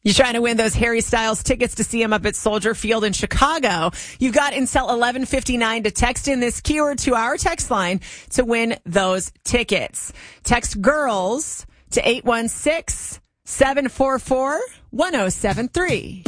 You're trying to win those Harry Styles tickets to see him up at Soldier Field in Chicago. You've got until 11:59 to text in this keyword to our text line to win those tickets. Text girls to 816-744-1073.